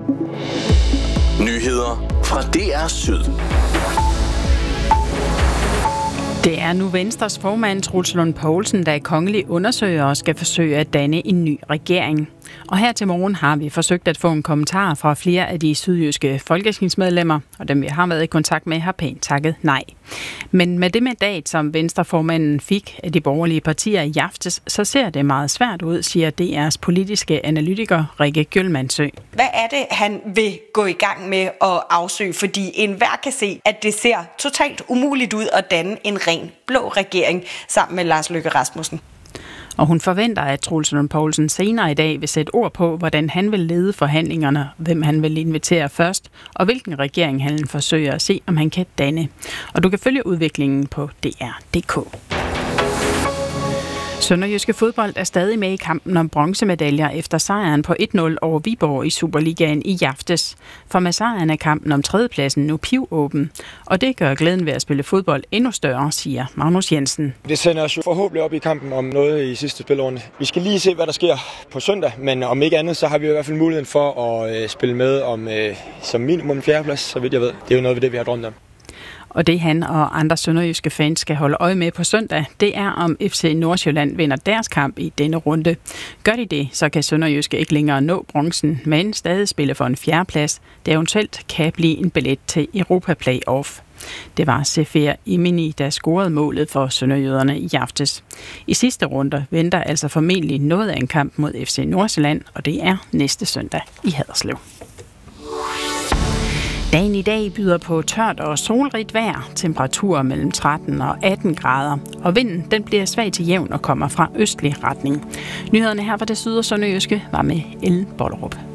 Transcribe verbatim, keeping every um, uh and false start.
Nyheder fra D R Syd. Det er nu Venstres formand, Troels Lund Poulsen, der er kongelig undersøger og skal forsøge at danne en ny regering. Og her til morgen har vi forsøgt at få en kommentar fra flere af de sydjyske folketingsmedlemmer, og dem vi har været i kontakt med har pænt takket nej. Men med det mandat, som Venstreformanden fik af de borgerlige partier i aftes, så ser det meget svært ud, siger D R's politiske analytiker Rikke Gjølmandsø. Hvad er det, han vil gå i gang med at afsøge? Fordi enhver kan se, at det ser totalt umuligt ud at danne en ren blå regering sammen med Lars Løkke Rasmussen. Og hun forventer, at Troels Lund Poulsen senere i dag vil sætte ord på, hvordan han vil lede forhandlingerne, hvem han vil invitere først, og hvilken regering han forsøger at se, om han kan danne. Og du kan følge udviklingen på D R punktum d k. Sønderjyske Fodbold er stadig med i kampen om bronzemedaljer efter sejren på et nul over Viborg i Superligaen i aftes. For med sejren er kampen om tredjepladsen nu pivåben, og det gør glæden ved at spille fodbold endnu større, siger Magnus Jensen. Det sender os jo forhåbentlig op i kampen om noget i sidste spilrunde. Vi skal lige se, hvad der sker på søndag, men om ikke andet, så har vi i hvert fald muligheden for at øh, spille med om øh, som minimum fjerdeplads, så vidt jeg ved. Det er jo noget af det, vi har drømt om. Og det han og andre sønderjyske fans skal holde øje med på søndag, det er om F C Nordsjælland vinder deres kamp i denne runde. Gør de det, så kan sønderjyske ikke længere nå bronzen, men stadig spille for en fjerdeplads, der eventuelt kan blive en billet til Europa Playoff. Det var Sefer Imini, der scorede målet for sønderjyderne i aftes. I sidste runde venter altså formentlig noget af en kamp mod F C Nordsjælland, og det er næste søndag i Haderslev. Dagen i dag byder på tørt og solrigt vejr, temperaturer mellem tretten og atten grader, og vinden den bliver svag til jævn og kommer fra østlig retning. Nyhederne her fra det syd- og sønderjyske var med Ellen Bollerup.